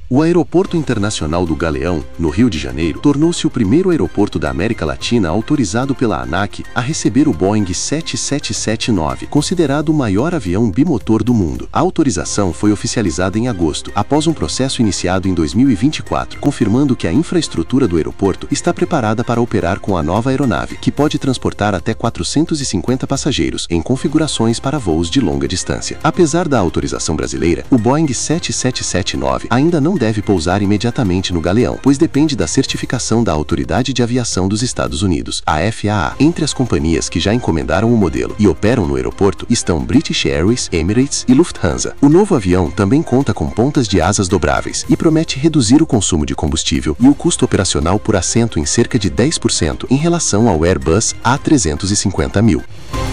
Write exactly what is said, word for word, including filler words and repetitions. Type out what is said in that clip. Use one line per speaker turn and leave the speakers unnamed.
O Aeroporto Internacional do Galeão, no Rio de Janeiro, tornou-se o primeiro aeroporto da América Latina autorizado pela ANAC a receber o Boeing sete sete sete nove, considerado o maior avião bimotor do mundo. A autorização foi oficializada em agosto, após um processo iniciado em dois mil e vinte e quatro, confirmando que a infraestrutura do aeroporto está preparada para operar com a nova aeronave, que pode transportar até quatrocentos e cinquenta passageiros, em configurações para voos de longa distância. Apesar da autorização brasileira, o Boeing sete sete sete nove ainda não deve pousar imediatamente no Galeão, pois depende da certificação da Autoridade de Aviação dos Estados Unidos, a F A A. Entre as companhias que já encomendaram o modelo e operam no aeroporto estão British Airways, Emirates e Lufthansa. O novo avião também conta com pontas de asas dobráveis e promete reduzir o consumo de combustível e o custo operacional por assento em cerca de dez por cento em relação ao Airbus A trezentos e cinquenta mil.